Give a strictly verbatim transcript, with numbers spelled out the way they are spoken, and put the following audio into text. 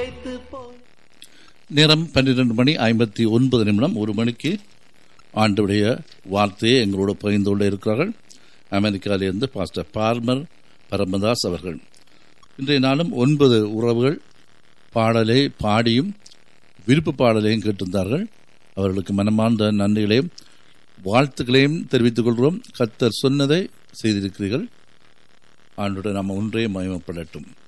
பிழைத்து போய். நேரம் பன்னிரண்டு மணி ஐம்பத்தி ஒன்பது நிமிடம். ஒரு மணிக்கு ஆண்டுடைய வார்த்தையை எங்களோடு பகிர்ந்து கொண்டு இருக்கிறார்கள் அமெரிக்காவிலிருந்து பாஸ்டர் பார்மர் பரமதாஸ் அவர்கள். இன்றைய நாளும் ஒன்பது உறவுகள் பாடலை பாடியும் விருப்பு பாடலையும் கேட்டிருந்தார்கள். அவர்களுக்கு மனமார்ந்த நன்றிகளையும் வாழ்த்துக்களையும் தெரிவித்துக் கொள்கிறோம். கர்த்தர் சொன்னதை செய்திருக்கிறீர்கள். ஆண்டுடன் நாம் ஒன்றே மகிமைப்படட்டும்.